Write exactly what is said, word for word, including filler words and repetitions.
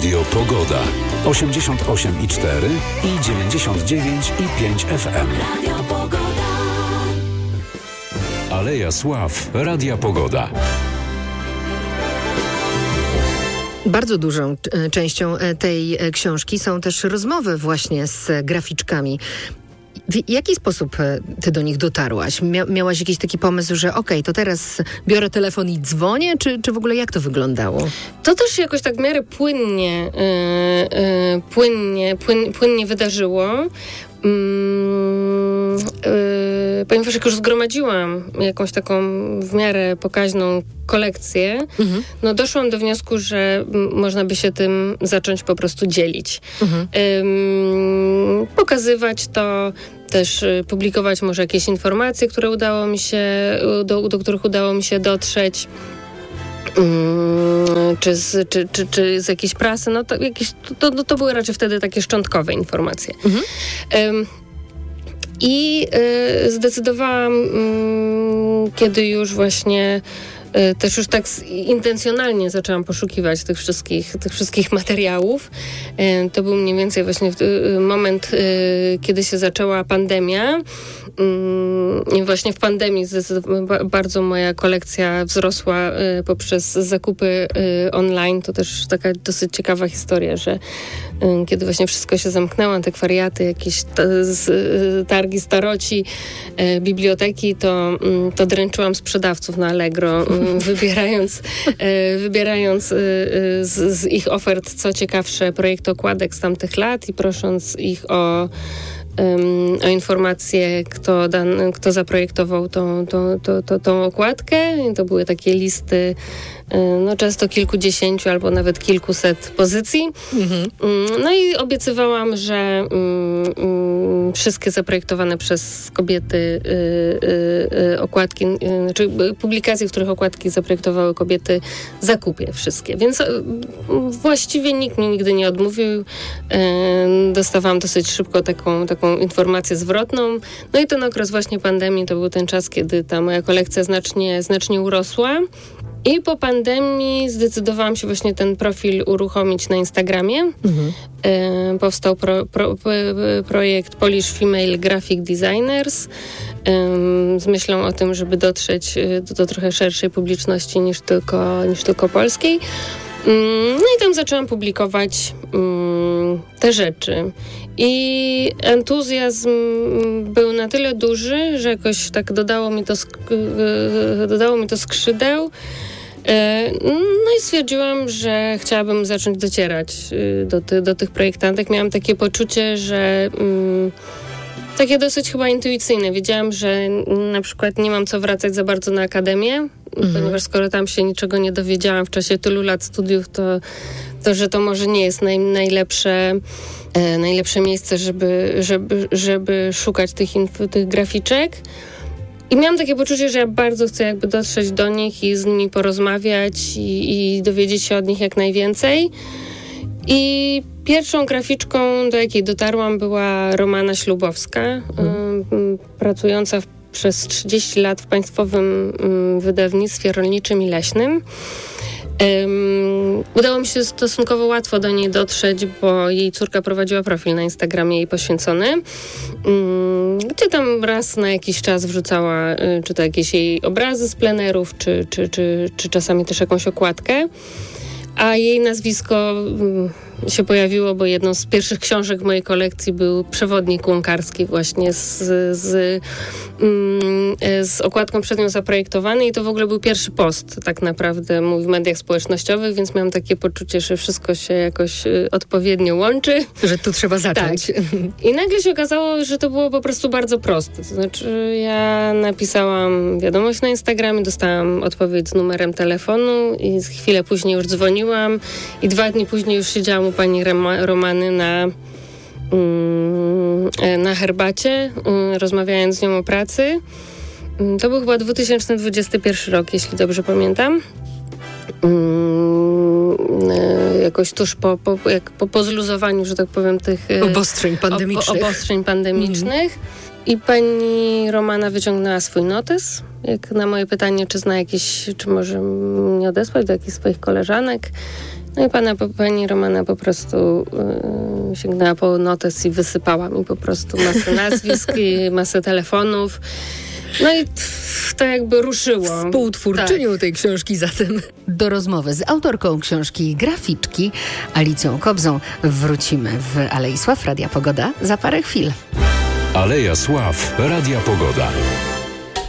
Radio Pogoda. osiemdziesiąt osiem i cztery i dziewięćdziesiąt dziewięć i pięć F M. Radio Pogoda. Aleja Sław. Radia Pogoda. Bardzo dużą e, częścią e, tej e, książki są też rozmowy właśnie z graficzkami. W jaki sposób e, ty do nich dotarłaś? Mia- miałaś jakiś taki pomysł, że okej, okay, to teraz biorę telefon i dzwonię, czy, czy w ogóle jak to wyglądało? To też się jakoś tak w miarę płynnie, yy, yy, płynnie, płyn, płynnie wydarzyło. Mm, yy, ponieważ jak już zgromadziłam jakąś taką w miarę pokaźną kolekcję, mhm. no doszłam do wniosku, że m, można by się tym zacząć po prostu dzielić. Mhm. Yy, pokazywać to, też y, publikować może jakieś informacje, które udało mi się, do, do których udało mi się dotrzeć. Hmm, czy, z, czy, czy, czy z jakiejś prasy, no to, jakieś, to, to, to były raczej wtedy takie szczątkowe informacje. Mhm. Um, I y, zdecydowałam, y, kiedy już właśnie y, też już tak z, intencjonalnie zaczęłam poszukiwać tych wszystkich, tych wszystkich materiałów. Y, to był mniej więcej właśnie y, moment, y, kiedy się zaczęła pandemia. I właśnie w pandemii bardzo moja kolekcja wzrosła y, poprzez zakupy y, online. To też taka dosyć ciekawa historia, że y, kiedy właśnie wszystko się zamknęło, antykwariaty, jakieś ta, z, y, targi staroci, y, biblioteki, to, y, to dręczyłam sprzedawców na Allegro, y, wybierając, y, wybierając y, y, z, z ich ofert co ciekawsze projekty okładek z tamtych lat i prosząc ich o Um, o informację, kto, dan, kto zaprojektował tą, tą, tą, tą, tą okładkę. I to były takie listy no często kilkudziesięciu albo nawet kilkuset pozycji. Mhm. No i obiecywałam, że um, wszystkie zaprojektowane przez kobiety y, y, y, okładki, y, znaczy publikacje, w których okładki zaprojektowały kobiety, zakupię wszystkie. Więc y, właściwie nikt mi nigdy nie odmówił. Y, dostawałam dosyć szybko taką, taką informację zwrotną. No i ten okres właśnie pandemii to był ten czas, kiedy ta moja kolekcja znacznie, znacznie urosła. I po pandemii zdecydowałam się właśnie ten profil uruchomić na Instagramie. Mhm. E, powstał pro, pro, projekt Polish Female Graphic Designers e, z myślą o tym, żeby dotrzeć do, do trochę szerszej publiczności niż tylko, niż tylko polskiej. No i tam zaczęłam publikować um, te rzeczy. I entuzjazm był na tyle duży, że jakoś tak dodało mi to, sk- dodało mi to skrzydeł. No i stwierdziłam, że chciałabym zacząć docierać do, ty, do tych projektantek. Miałam takie poczucie, że um, takie dosyć chyba intuicyjne. Wiedziałam, że na przykład nie mam co wracać za bardzo na akademię, mhm. ponieważ skoro tam się niczego nie dowiedziałam w czasie tylu lat studiów, to, to że to może nie jest naj, najlepsze, e, najlepsze miejsce, żeby, żeby, żeby szukać tych, inf- tych graficzek. I miałam takie poczucie, że ja bardzo chcę jakby dotrzeć do nich i z nimi porozmawiać i, i dowiedzieć się od nich jak najwięcej. I pierwszą graficzką, do jakiej dotarłam, była Romana Ślubowska, hmm. y, pracująca w, przez trzydzieści lat w Państwowym y, Wydawnictwie Rolniczym i Leśnym. Um, udało mi się stosunkowo łatwo do niej dotrzeć, bo jej córka prowadziła profil na Instagramie jej poświęcony, um, gdzie tam raz na jakiś czas wrzucała y, czy to jakieś jej obrazy z plenerów, czy, czy, czy, czy czasami też jakąś okładkę. A jej nazwisko y, się pojawiło, bo jedną z pierwszych książek w mojej kolekcji był przewodnik łąkarski właśnie z, z, y, z okładką przed nią zaprojektowany i to w ogóle był pierwszy post tak naprawdę mój w mediach społecznościowych, więc miałam takie poczucie, że wszystko się jakoś y, odpowiednio łączy. Że tu trzeba zacząć. Tak. I nagle się okazało, że to było po prostu bardzo proste. To znaczy ja napisałam wiadomość na Instagramie, dostałam odpowiedź z numerem telefonu i chwilę później już dzwoniłam i dwa dni później już siedziałam u pani Rema, Romany na na herbacie, rozmawiając z nią o pracy. To był chyba dwa tysiące dwudziesty pierwszy rok, jeśli dobrze pamiętam. Jakoś tuż po, po, jak po, po zluzowaniu, że tak powiem, tych obostrzeń pandemicznych. Ob, obostrzeń pandemicznych. Mm-hmm. I pani Romana wyciągnęła swój notes, jak na moje pytanie, czy zna jakieś, czy może mnie odesłać do jakichś swoich koleżanek. No i pana, pani Romana po prostu yy, sięgnęła po notes i wysypała mi po prostu masę nazwisk i masę telefonów. No i to jakby ruszyło. Współtwórczynią tak. tej książki zatem. Do rozmowy z autorką książki graficzki Alicją Kobzą wrócimy w Alei Sław Radia Pogoda za parę chwil. Aleja Sław Radia Pogoda.